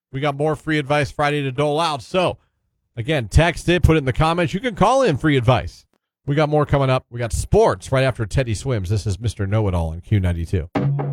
We got more free advice Friday to dole out. So, again, text it, put it in the comments. You can call in free advice. We got more coming up. We got sports right after Teddy Swims. This is Mr. Know-It-All on Q92.